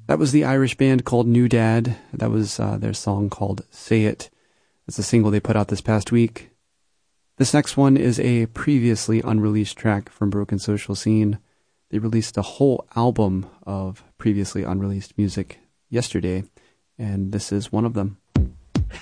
That was the Irish band called New Dad. That was their song called Say It. It's a single they put out this past week. This next one is a previously unreleased track from Broken Social Scene. They released a whole album of previously unreleased music yesterday, and this is one of them.